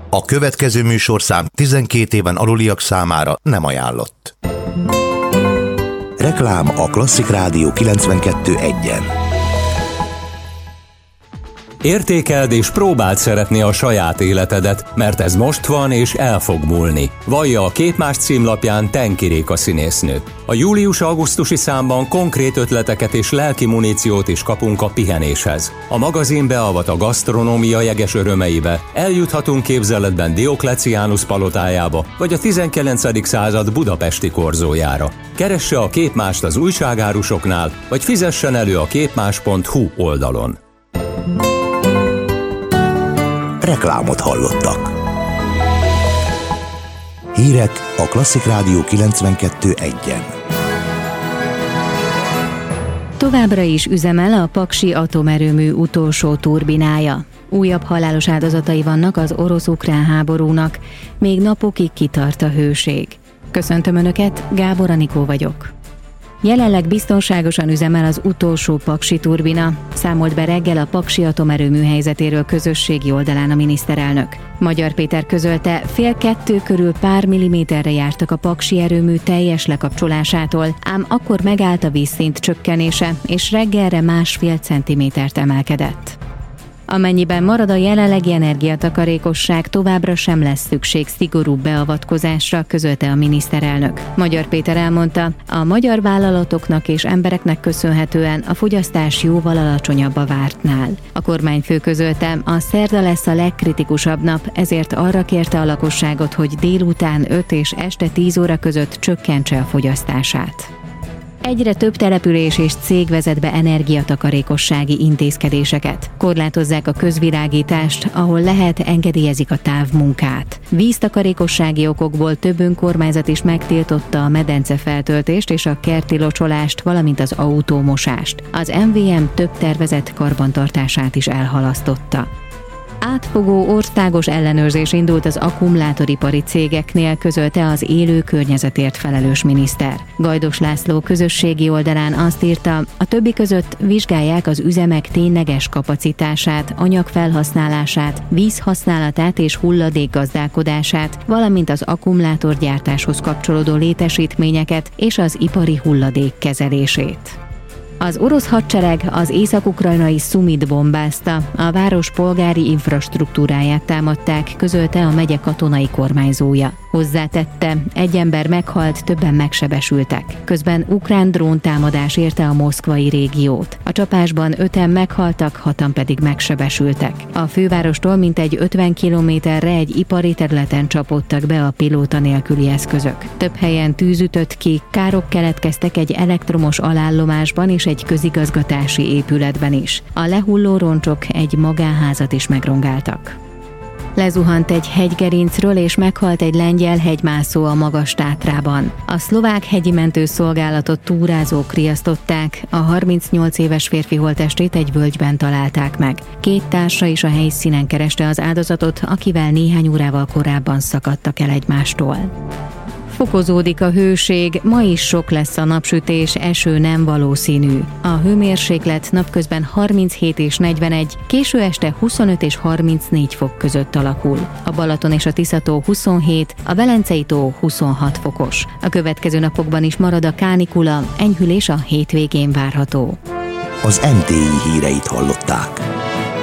A következő műsorszám 12 éven aluliak számára nem ajánlott. Reklám a Klasszik Rádió 92.1-en. Értékeld és próbáld szeretni a saját életedet, mert ez most van és el fog múlni. Vallja a Képmás címlapján Tenki Réka színésznő. A július-augusztusi számban konkrét ötleteket és lelki muníciót is kapunk a pihenéshez. A magazin beavat a gasztronómia jeges örömeibe, eljuthatunk képzeletben Diokleciánus palotájába, vagy a 19. század budapesti korzójára. Keresse a Képmást az újságárusoknál, vagy fizessen elő a képmás.hu oldalon. Reklámot hallottak. Hírek a Klasszik Rádió 92.1-en. Továbbra is üzemel a Paksi atomerőmű utolsó turbinája. Újabb halálos áldozatai vannak az orosz-ukrán háborúnak, még napokig kitart a hőség. Köszöntöm Önöket, Gábor Anikó vagyok. Jelenleg biztonságosan üzemel az utolsó paksi turbina, számolt be reggel a Paksi atomerőmű helyzetéről közösségi oldalán a miniszterelnök. Magyar Péter közölte, 1:30 körül pár milliméterre jártak a paksi erőmű teljes lekapcsolásától, ám akkor megállt a vízszint csökkenése, és reggelre 1,5 centimétert emelkedett. Amennyiben marad a jelenlegi energiatakarékosság, továbbra sem lesz szükség szigorúbb beavatkozásra, közölte a miniszterelnök. Magyar Péter elmondta, a magyar vállalatoknak és embereknek köszönhetően a fogyasztás jóval alacsonyabb a vártnál. A kormányfő közölte, a szerda lesz a legkritikusabb nap, ezért arra kérte a lakosságot, hogy délután 5 és este 10 óra között csökkentse a fogyasztását. Egyre több település és cég vezet be energiatakarékossági intézkedéseket. Korlátozzák a közvilágítást, ahol lehet, engedélyezik a távmunkát. Víztakarékossági okokból több önkormányzat is megtiltotta a medencefeltöltést és a kerti locsolást, valamint az autómosást. Az MVM több tervezett karbantartását is elhalasztotta. Átfogó országos ellenőrzés indult az akkumulátoripari cégeknél, közölte az élő környezetért felelős miniszter. Gajdos László közösségi oldalán azt írta, a többi között vizsgálják az üzemek tényleges kapacitását, anyagfelhasználását, vízhasználatát és hulladékgazdálkodását, valamint az akkumulátorgyártáshoz kapcsolódó létesítményeket és az ipari hulladék kezelését. Az orosz hadsereg az észak-ukrajnai Szumit bombázta, a város polgári infrastruktúráját támadták, közölte a megye katonai kormányzója. Hozzátette, egy ember meghalt, többen megsebesültek. Közben ukrán dróntámadás érte a moszkvai régiót. A csapásban 5-en meghaltak, 6-an pedig megsebesültek. A fővárostól mintegy 50 kilométerre egy ipari területen csapódtak be a pilóta nélküli eszközök. Több helyen tűz ütött ki, károk keletkeztek egy elektromos alállomásban és egy közigazgatási épületben is. A lehulló roncsok egy magánházat is megrongáltak. Lezuhant egy hegygerincről és meghalt egy lengyel hegymászó a Magas-Tátrában. A szlovák hegyi mentőszolgálatot túrázók riasztották, a 38 éves férfi holttestét egy völgyben találták meg. 2 társa is a helyszínen kereste az áldozatot, akivel néhány órával korábban szakadtak el egymástól. Fokozódik a hőség, ma is sok lesz a napsütés, eső nem valószínű. A hőmérséklet napközben 37 és 41, késő este 25 és 34 fok között alakul. A Balaton és a Tisza-tó 27, a Velencei-tó 26 fokos. A következő napokban is marad a kánikula, enyhülés a hétvégén várható. Az NTI híreit hallották.